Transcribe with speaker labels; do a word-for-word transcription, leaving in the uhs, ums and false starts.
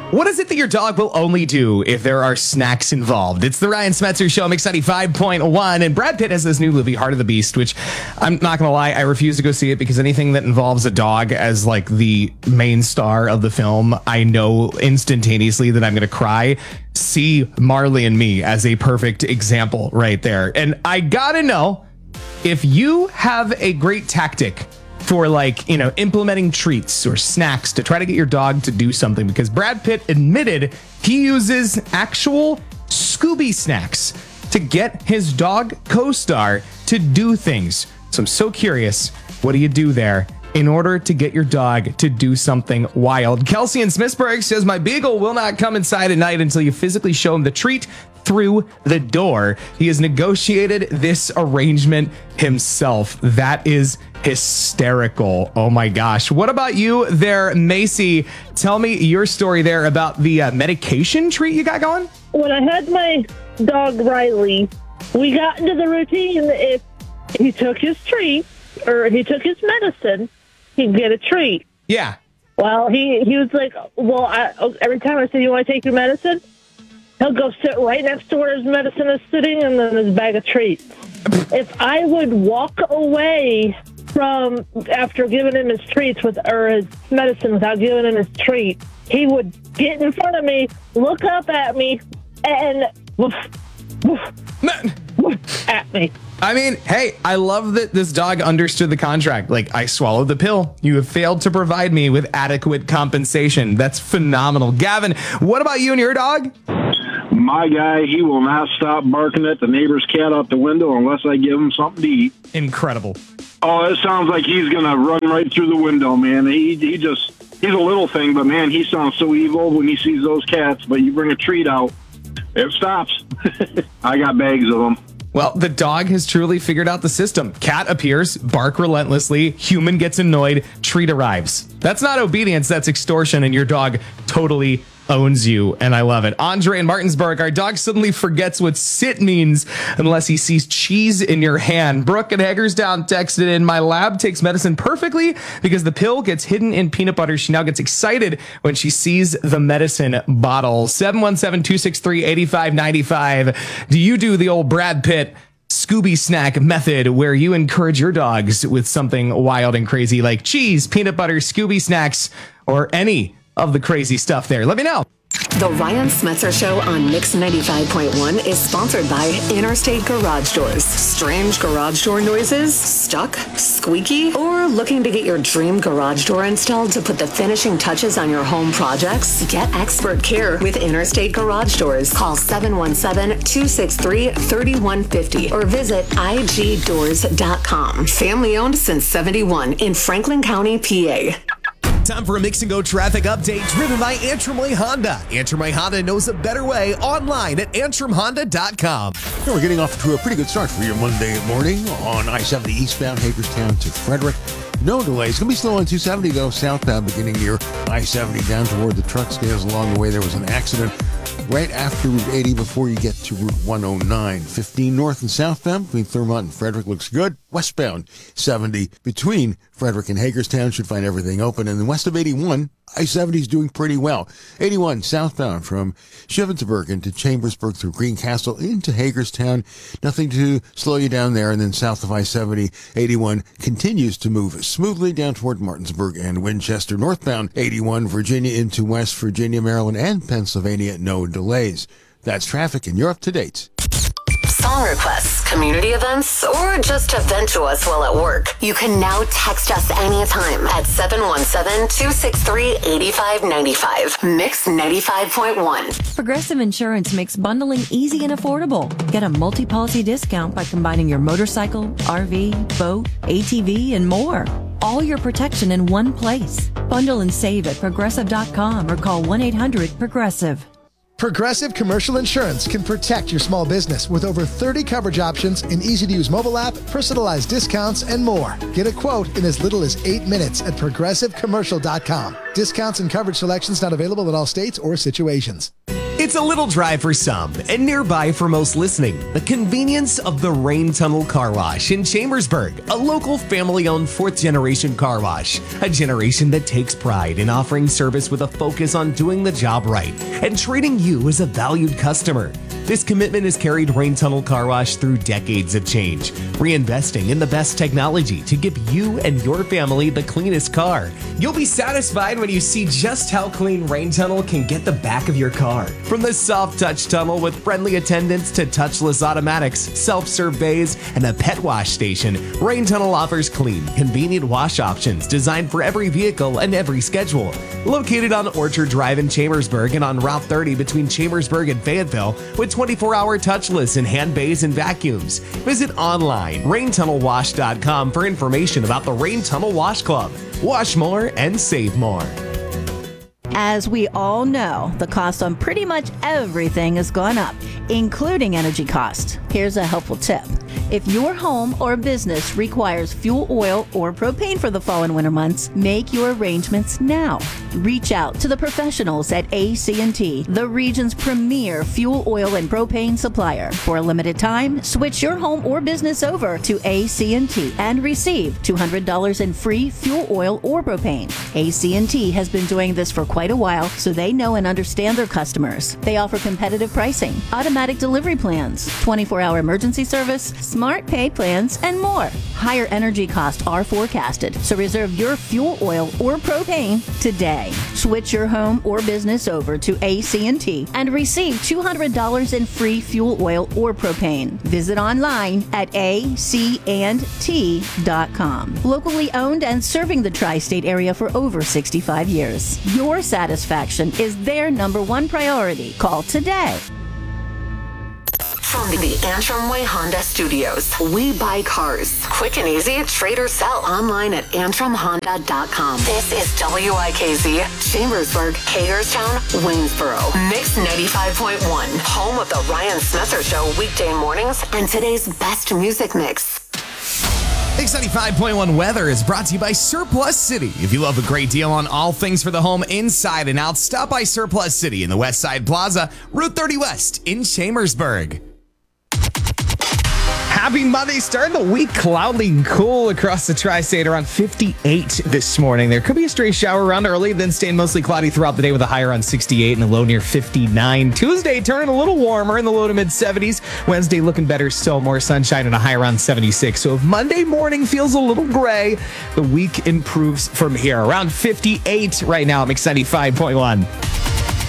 Speaker 1: What is it that your dog will only do if there are snacks involved? It's the Ryan Smetzer Show, Mix ninety-five point one. And Brad Pitt has this new movie, Heart of the Beast, which I'm not going to lie, I refuse to go see it because anything that involves a dog as like the main star of the film, I know instantaneously that I'm going to cry. See Marley and Me as a perfect example right there. And I got to know if you have a great tactic for like, you know, implementing treats or snacks to try to get your dog to do something, because Brad Pitt admitted he uses actual Scooby snacks to get his dog co-star to do things. So I'm so curious, what do you do there in order to get your dog to do something wild? Kelsey in Smithsburg says, my beagle will not come inside at night until you physically show him the treat through the door. He has negotiated this arrangement himself. That is hysterical. Oh my gosh. What about you there, Macy? Tell me your story there about the uh, medication treat you got going.
Speaker 2: When I had my dog Riley, we got into the routine. If he took his treat or he took his medicine, he'd get a treat.
Speaker 1: Yeah.
Speaker 2: Well, he, he was like, well, I, every time I said, you want to take your medicine? He'll go sit right next to where his medicine is sitting and then his bag of treats. If I would walk away from after giving him his treats with or his medicine without giving him his treat, he would get in front of me, look up at me, and woof, woof, woof at me.
Speaker 1: I mean, hey, I love that this dog understood the contract. Like, I swallowed the pill. You have failed to provide me with adequate compensation. That's phenomenal. Gavin, what about you and your dog?
Speaker 3: My guy, he will not stop barking at the neighbor's cat out the window unless I give him something to eat.
Speaker 1: Incredible.
Speaker 3: Oh, it sounds like he's going to run right through the window, man. He he just, he's a little thing, but man, he sounds so evil when he sees those cats. But you bring a treat out, it stops. I got bags of them.
Speaker 1: Well, the dog has truly figured out the system. Cat appears, bark relentlessly, human gets annoyed, treat arrives. That's not obedience, that's extortion, and your dog totally owns you, and I love it. Andre in Martinsburg, our dog suddenly forgets what sit means unless he sees cheese in your hand. Brooke in Hagerstown texted in, my lab takes medicine perfectly because the pill gets hidden in peanut butter. She now gets excited when she sees the medicine bottle. seven one seven, two six three, eight five nine five. Do you do the old Brad Pitt Scooby snack method where you encourage your dogs with something wild and crazy like cheese, peanut butter, Scooby snacks, or any of the crazy stuff there? Let me know.
Speaker 4: The Ryan Smetzer Show on Mix ninety-five point one is sponsored by Interstate Garage Doors. Strange garage door noises? Stuck? Squeaky? Or looking to get your dream garage door installed to put the finishing touches on your home projects? Get expert care with Interstate Garage Doors. Call seven one seven, two six three, three one five zero or visit I G doors dot com. Family owned since seventy-one in Franklin County, P A.
Speaker 5: Time for a Mix and Go traffic update driven by Antrim Way Honda. Antrim Way Honda knows a better way online at antrim honda dot com.
Speaker 6: We're getting off to a pretty good start for your Monday morning on I seventy eastbound Hagerstown to Frederick. No delays. It's going to be slow on two seventy though, southbound beginning near I seventy down toward the truck scales along the way. There was an accident right after Route eighty before you get to Route one oh nine. fifteen north and southbound between Thurmont and Frederick looks good. Westbound seventy between Frederick and Hagerstown should find everything open. And then west of eighty-one, I seventy is doing pretty well. eighty-one southbound from Shiventsburg into Chambersburg through Greencastle into Hagerstown. Nothing to slow you down there. And then south of I seventy, eighty-one continues to move smoothly down toward Martinsburg and Winchester. Northbound eighty-one, Virginia into West Virginia, Maryland, and Pennsylvania. No delays. That's traffic, and you're up to date.
Speaker 4: Song requests, community events, or just to vent to us while at work. You can now text us anytime at seven one seven, two six three, eight five nine five. Mix ninety-five point one.
Speaker 7: Progressive Insurance makes bundling easy and affordable. Get a multi-policy discount by combining your motorcycle, R V, boat, A T V, and more. All your protection in one place. Bundle and save at progressive dot com or call one eight hundred progressive.
Speaker 8: Progressive Commercial Insurance can protect your small business with over thirty coverage options, an easy-to-use mobile app, personalized discounts, and more. Get a quote in as little as eight minutes at progressive commercial dot com. Discounts and coverage selections not available in all states or situations.
Speaker 5: It's a little drive for some and nearby for most listening. The convenience of the Rain Tunnel Car Wash in Chambersburg, a local family-owned fourth-generation car wash. A generation that takes pride in offering service with a focus on doing the job right and treating you as a valued customer. This commitment has carried Rain Tunnel Car Wash through decades of change, reinvesting in the best technology to give you and your family the cleanest car. You'll be satisfied when you see just how clean Rain Tunnel can get the back of your car. From the soft touch tunnel with friendly attendants to touchless automatics, self-serve bays, and a pet wash station, Rain Tunnel offers clean, convenient wash options designed for every vehicle and every schedule. Located on Orchard Drive in Chambersburg and on Route thirty between Chambersburg and Fayetteville, with twenty-four hour touchless and hand bays and vacuums. Visit online, rain tunnel wash dot com for information about the Rain Tunnel Wash Club. Wash more and save more.
Speaker 7: As we all know, the cost on pretty much everything has gone up, including energy cost. Here's a helpful tip. If your home or business requires fuel oil or propane for the fall and winter months, make your arrangements now. Reach out to the professionals at A C and T, the region's premier fuel oil and propane supplier. For a limited time, switch your home or business over to A C and T and receive two hundred dollars in free fuel oil or propane. A C and T has been doing this for quite a while, so they know and understand their customers. They offer competitive pricing, automatic delivery plans, twenty-four hour emergency service, smart pay plans, and more. Higher energy costs are forecasted, so reserve your fuel oil or propane today. Switch your home or business over to A C and T and receive two hundred dollars in free fuel oil or propane. Visit online at A C and T dot com. Locally owned and serving the tri-state area for over sixty-five years. Your satisfaction is their number one priority. Call today.
Speaker 4: From the Antrim Way Honda Studios, we buy cars. Quick and easy, trade or sell online at antrim honda dot com. This is W I K Z, Chambersburg, Hagerstown, Waynesboro. Mix ninety-five point one, home of the Ryan Smetzer Show weekday mornings and today's best music mix.
Speaker 1: Mix ninety-five point one weather is brought to you by Surplus City. If you love a great deal on all things for the home inside and out, stop by Surplus City in the West Side Plaza, Route thirty West in Chambersburg. Happy Monday. Starting the week cloudy and cool across the tri-state, around fifty-eight this morning. There could be a stray shower around early, then staying mostly cloudy throughout the day with a high around sixty-eight and a low near fifty-nine. Tuesday turning a little warmer in the low to mid seventies. Wednesday looking better, still more sunshine and a high around seventy-six. So if Monday morning feels a little gray, the week improves from here. Around fifty-eight right now at Mix ninety-five point one.